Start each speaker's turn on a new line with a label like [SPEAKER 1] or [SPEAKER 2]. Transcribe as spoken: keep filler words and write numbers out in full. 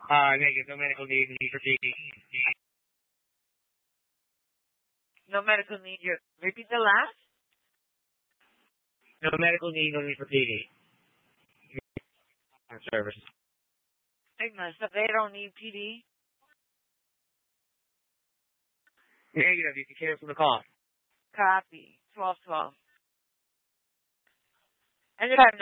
[SPEAKER 1] Uh, negative. No medical need, need for P D.
[SPEAKER 2] No medical need. You repeat the last?
[SPEAKER 1] No medical need, no need for P D. Service.
[SPEAKER 2] Ignorance, so they don't need P D?
[SPEAKER 1] Negative. You can cancel the call.
[SPEAKER 2] Copy. twelve twelve. Anytime.